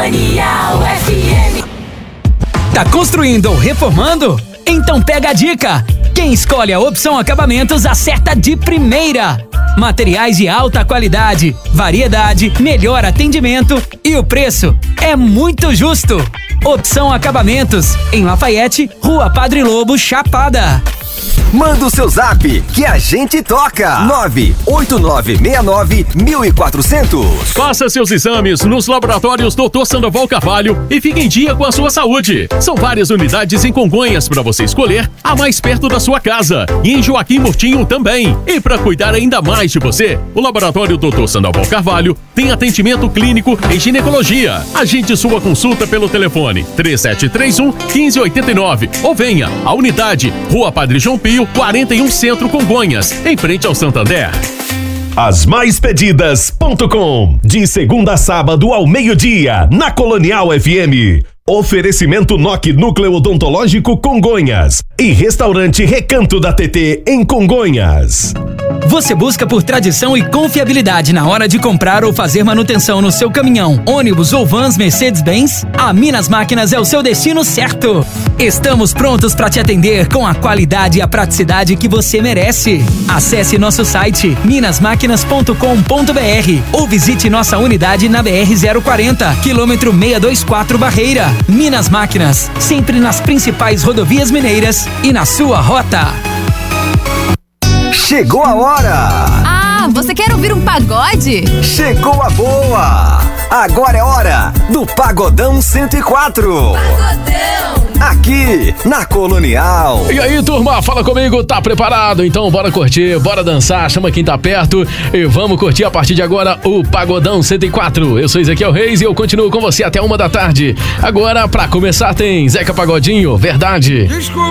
Colonial FM. Tá construindo ou reformando? Então pega a dica! Quem escolhe a Opção Acabamentos acerta de primeira! Materiais de alta qualidade, variedade, melhor atendimento e o preço é muito justo! Opção Acabamentos, em Lafayette, Rua Padre Lobo, Chapada. Manda o seu zap que a gente toca. 98969-1400. Faça seus exames nos laboratórios Dr. Sandoval Carvalho e fique em dia com a sua saúde. São várias unidades em Congonhas para você escolher a mais perto da sua casa. E em Joaquim Murtinho também. E para cuidar ainda mais de você, o laboratório Dr. Sandoval Carvalho tem atendimento clínico em ginecologia. Agende sua consulta pelo telefone 3731-1589 ou venha à unidade Rua Padre João Pio, 41 Centro, Congonhas, em frente ao Santander. Asmaispedidas.com. De segunda a sábado ao meio-dia, na Colonial FM. Oferecimento NOC Núcleo Odontológico Congonhas e Restaurante Recanto da TT em Congonhas. Você busca por tradição e confiabilidade na hora de comprar ou fazer manutenção no seu caminhão, ônibus ou vans Mercedes-Benz? A Minas Máquinas é o seu destino certo. Estamos prontos para te atender com a qualidade e a praticidade que você merece. Acesse nosso site minasmáquinas.com.br ou visite nossa unidade na BR-040, quilômetro 624 Barreira. Minas Máquinas, sempre nas principais rodovias mineiras e na sua rota. Chegou a hora! Ah, você quer ouvir um pagode? Chegou a boa! Agora é hora do Pagodão 104. Pagodão. Aqui, na Colonial. E aí, turma, fala comigo, tá preparado? Então bora curtir, bora dançar, chama quem tá perto e vamos curtir a partir de agora o Pagodão 104. Eu sou Ezequiel Reis e eu continuo com você até 1 da tarde. Agora, pra começar, tem Zeca Pagodinho, Verdade. Desculpa.